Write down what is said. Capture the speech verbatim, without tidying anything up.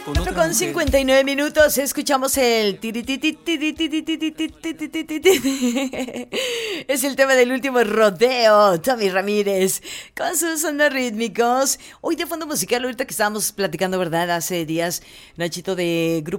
cuatro con cincuenta y nueve minutos, escuchamos el es el tema del último rodeo, Tommy Ramírez, con sus sonidos rítmicos. Hoy de fondo musical, ahorita que estábamos platicando, ¿verdad? Hace días, Nachito, de grupo